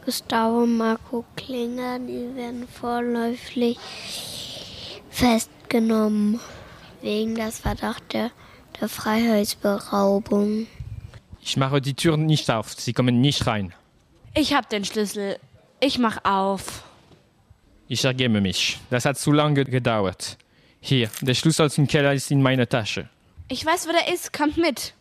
Gustavo und Marco Klinger, die werden vorläufig festgenommen wegen des Verdachts der Freiheitsberaubung. Ich mache die Tür nicht auf, Sie kommen nicht rein. Ich habe den Schlüssel. Ich mach auf. Ich ergebe mich. Das hat zu lange gedauert. Hier, der Schlüssel zum Keller ist in meiner Tasche. Ich weiß, wo der ist. Kommt mit.